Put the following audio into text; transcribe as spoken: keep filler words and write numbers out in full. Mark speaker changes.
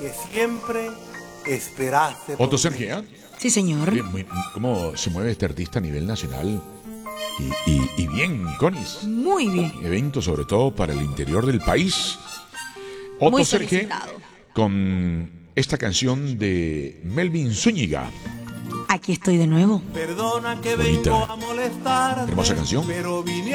Speaker 1: que siempre esperaste.
Speaker 2: Otto Sergio,
Speaker 3: Sí, señor.
Speaker 2: bien, muy- ¿cómo se mueve este artista a nivel nacional? Y, y- y bien, Conis.
Speaker 3: Muy bien.
Speaker 2: Eventos sobre todo para el interior del país. Otto
Speaker 3: Muy
Speaker 2: Sergio
Speaker 3: solicitado.
Speaker 2: con esta canción de Melvin Zúñiga.
Speaker 3: Aquí estoy de nuevo.
Speaker 1: Perdona que
Speaker 2: Bonita.
Speaker 1: vengo a molestar.
Speaker 2: Hermosa canción.
Speaker 1: Pero vine